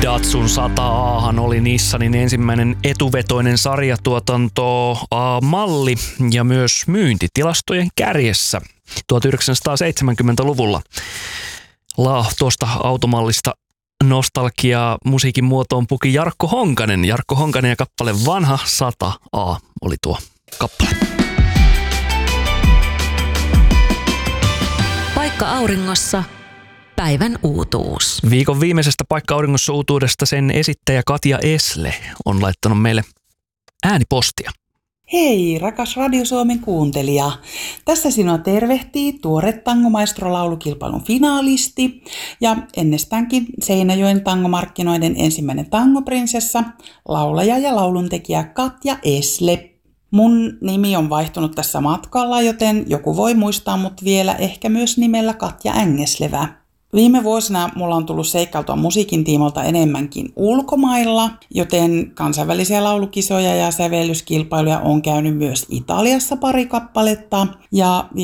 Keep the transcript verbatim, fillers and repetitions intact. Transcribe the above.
Datsun sata A:han oli Nissanin ensimmäinen etuvetoinen sarjatuotanto A-malli ja myös myyntitilastojen kärjessä tuhatyhdeksänsataaseitsemänkymmentäluvulla. La, tuosta automallista nostalgiaa musiikin muotoon puki Jarkko Honkanen. Jarkko Honkanen ja kappale Vanha sata A oli tuo kappale. Paikka auringossa. Päivän uutuus. Viikon viimeisestä Paikka auringossa uutuudesta sen esittäjä Katja Esle on laittanut meille äänipostia. Hei, rakas Radio Suomen kuuntelija. Tässä sinua tervehtii tuore Tangomaestro-laulukilpailun finaalisti ja ennestäänkin Seinäjoen tangomarkkinoiden ensimmäinen tangoprinsessa, laulaja ja lauluntekijä Katja Esle. Mun nimi on vaihtunut tässä matkalla, joten joku voi muistaa mut vielä ehkä myös nimellä Katja Ängeslevä. Viime vuosina mulla on tullut seikkailtua musiikin tiimolta enemmänkin ulkomailla, joten kansainvälisiä laulukisoja ja sävellyskilpailuja on käynyt myös Italiassa pari kappaletta. Ja